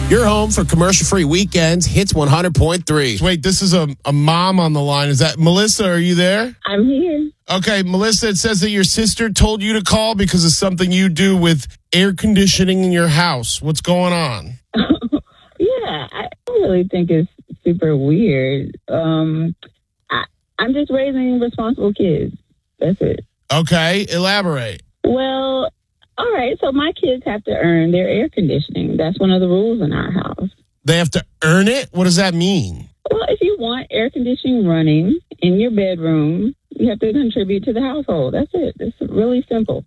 Your home for commercial-free weekends, Hits 100.3. Wait, this is a mom on the line. Is that Melissa? Are you there? I'm here. Okay, Melissa, it says that your sister told you to call because of something you do with air conditioning in your house. What's going on? Yeah, I really think it's super weird. I'm just raising responsible kids. That's it. Okay, elaborate. Well, all right. So my kids have to earn their air conditioning. That's one of the rules in our house. They have to earn it? What does that mean? Well, if you want air conditioning running in your bedroom, you have to contribute to the household. That's it. It's really simple.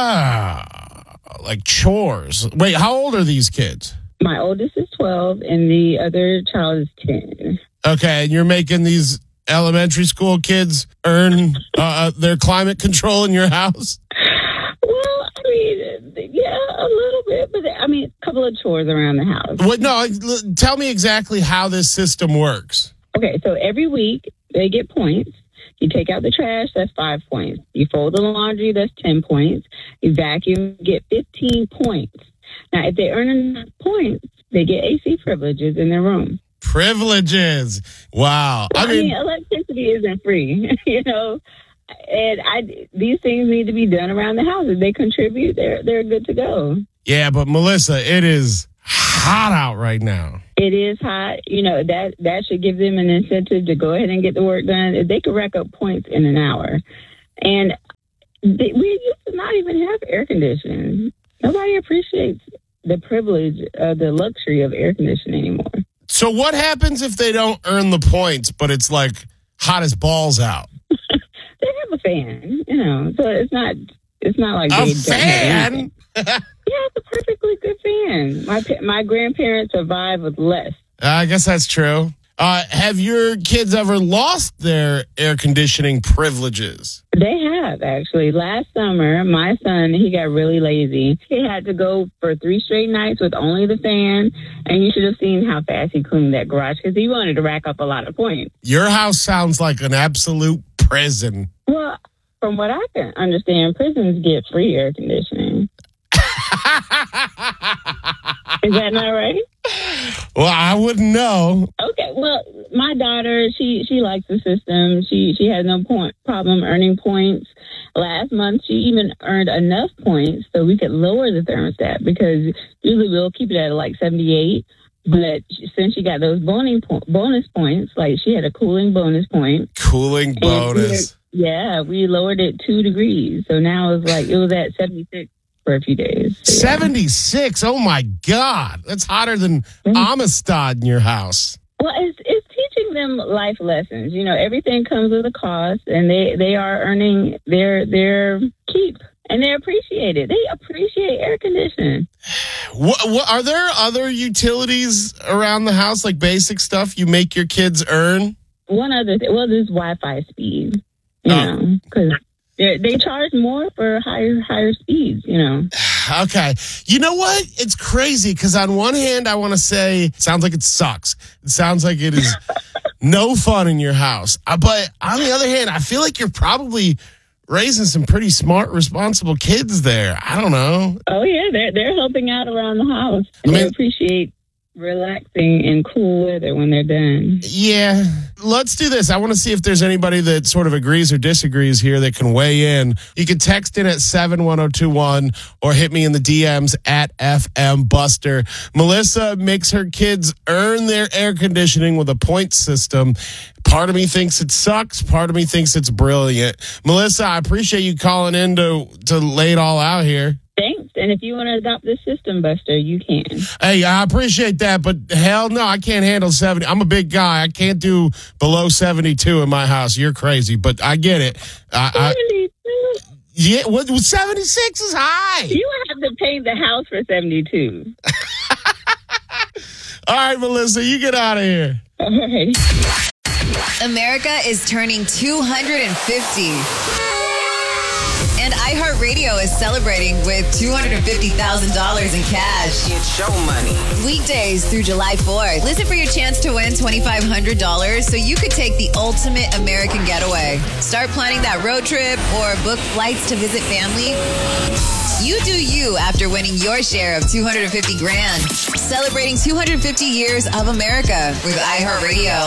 Like chores. Wait, how old are these kids? My oldest is 12 and the other child is 10. Okay, and you're making these elementary school kids earn their climate control in your house? Well, I mean, yeah, a little bit, but I mean, a couple of chores around the house. What? No, tell me exactly how this system works. Okay, so every week they get points. You take out the trash, that's 5 points. You fold the laundry, that's 10 points. You vacuum, get 15 points. Now, if they earn enough points, they get AC privileges in their room. Privileges. Wow. I mean, electricity isn't free, you know. And these things need to be done around the house. If they contribute, they're good to go. Yeah, but Melissa, it is hot out right now. It is hot. You know, that should give them an incentive to go ahead and get the work done. If they could rack up points in an hour. And we used to not even have air conditioning. Nobody appreciates the privilege, the luxury of air conditioning anymore. So what happens if they don't earn the points, but it's like hot as balls out? They have a fan, you know, so it's not like a they fan. Don't have anything. Yeah, it's a perfectly good fan. My grandparents survived with less. I guess that's true. Have your kids ever lost their air conditioning privileges? They have, actually. Last summer, my son, he got really lazy. He had to go for 3 straight nights with only the fan, and you should have seen how fast he cleaned that garage because he wanted to rack up a lot of points. Your house sounds like an absolute prison. Well, from what I can understand, prisons get free air conditioning. Is that not right? Well, I wouldn't know. Okay, well, my daughter, she likes the system. She has no problem earning points. Last month, she even earned enough points so we could lower the thermostat because usually we'll keep it at like 78. But since she got those bonus points, like she had a cooling bonus point. Cooling bonus. We lowered it 2 degrees. So now it was at 76. For a few days. So, 76. Oh my God. That's hotter than Amistad in your house. Well, it's teaching them life lessons. You know, everything comes with a cost and they are earning their keep and they appreciate it. They appreciate air conditioning. What are there other utilities around the house, like basic stuff you make your kids earn? One other thing, there's Wi-Fi speed, you know, because they charge more for higher speeds, you know. Okay. You know what? It's crazy because on one hand, I want to say it sounds like it sucks. It sounds like it is no fun in your house. But on the other hand, I feel like you're probably raising some pretty smart, responsible kids there. I don't know. Oh, yeah. They're helping out around the house. And they appreciate relaxing in cool weather when they're done. Yeah. Let's do this. I want to see if there's anybody that sort of agrees or disagrees here that can weigh in. You can text in at 71021 or hit me in the DMs at FM Buster. Melissa makes her kids earn their air conditioning with a point system. Part of me thinks it sucks. Part of me thinks it's brilliant. Melissa, I appreciate you calling in to lay it all out here. Thanks. And if you want to adopt this system, Buster, you can. Hey, I appreciate that, but hell no, I can't handle 70. I'm a big guy. I can't do below 72 in my house. You're crazy, but I get it. 72? Yeah, 76 is high. You have to paint the house for 72. All right, Melissa, you get out of here. All right. America is turning 250. And iHeartRadio is celebrating with $250,000 in cash. It's show money. Weekdays through July 4th. Listen for your chance to win $2,500 so you could take the ultimate American getaway. Start planning that road trip or book flights to visit family. You do you after winning your share of $250,000. Celebrating 250 years of America with iHeartRadio.